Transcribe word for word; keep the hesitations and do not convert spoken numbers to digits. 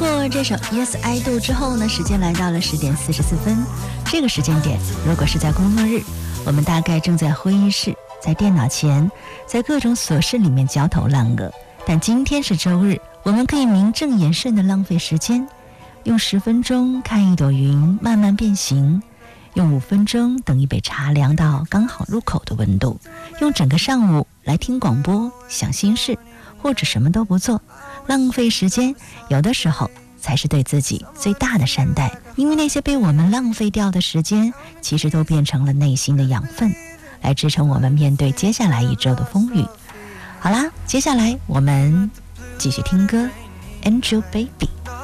过这首 Yes I Do 之后呢，时间来到了十点四十四分。这个时间点，如果是在工作日，我们大概正在会议室，在电脑前，在各种琐事里面焦头烂额。但今天是周日，我们可以名正言顺地浪费时间，用十分钟看一朵云慢慢变形，用五分钟等一杯茶凉到刚好入口的温度，用整个上午来听广播想心事，或者什么都不做。浪费时间有的时候才是对自己最大的善待，因为那些被我们浪费掉的时间其实都变成了内心的养分，来支撑我们面对接下来一周的风雨。好啦，接下来我们继续听歌 Angel Baby。